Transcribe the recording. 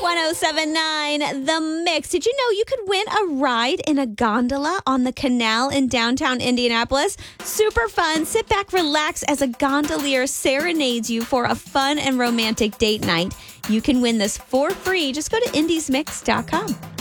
1079 The Mix. Did you know you could win a ride in a gondola on the canal in downtown Indianapolis? Super fun. Sit back, relax as a gondolier serenades you for a fun and romantic date night. You can win this for free. Just go to indiesmix.com.